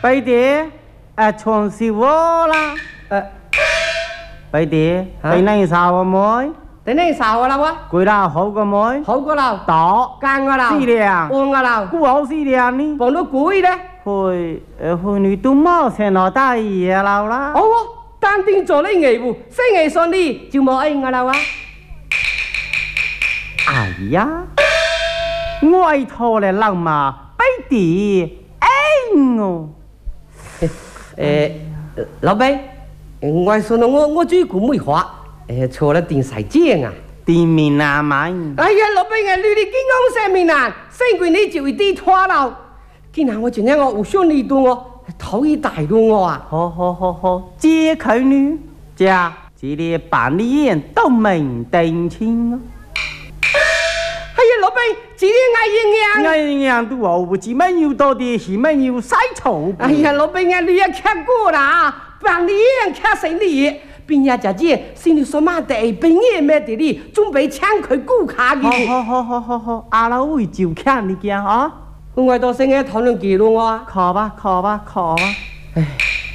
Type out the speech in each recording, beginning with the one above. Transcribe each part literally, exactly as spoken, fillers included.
拜爹，啊，全是我啦。 呃， 拜爹，对你啥个妹？ 等你啥个啦我？ 贵啦好個妹？ 好個啦， 大奸個啦， 四兩， 半個啦， 古好四兩呢？ 放到貴咧。 去，呃，去你都冇成落大嘢啦啦。 好喎，單定做你業務，生意順利就冇應個啦哇。 哎呀，外頭嘅人嘛，拜爹，哎我。 誒，老闆，我說呢，我我最顧梅花，誒，錯了定曬正啊。 店面啊買。 哎呀，老闆啊，你哋健康上面啊，生貴你就一啲拖漏。今日我今日我有兄弟到我，頭一大到我啊。 好好好好，接佢呢？姐，這裏辦理人都明定清啊。 哎呀，老闆，這裡嗌營養。 嗌營養都話不知乜要多啲，是乜要嘥草。 哎呀，老闆啊，你也看過啦，辦理人看生意。邊日姐姐心裡說嘛的，畢業咩的哩，準備搶佢顧客嘅。 好好好好好，阿老會照看你嘅啊。 我到成日討論記錄我。 考吧考吧考吧。唉，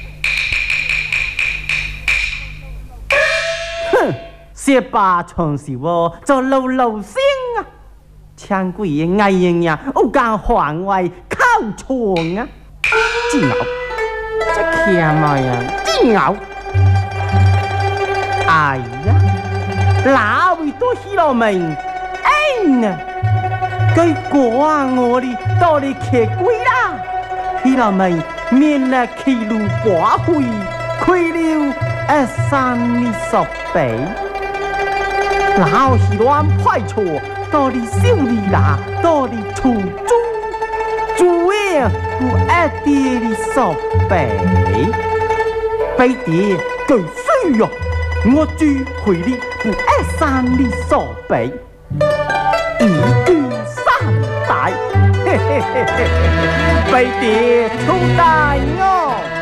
哼，學霸全是我做老老星啊，搶鬼嘅嗌營養，我講環外靠床啊，真牛，這強咪啊，真牛。哎呀，哪位都起了名，哎呢，佢掛我哋到你騎鬼啦，起了名免了騎路寡會，虧了一三二十倍，老是亂派錯，到你小你啦，到你出租，主要不一啲你十倍，俾啲巨衰啊！我住回你不二三你所比，一舉三大，嘿嘿嘿嘿，被爹出大我。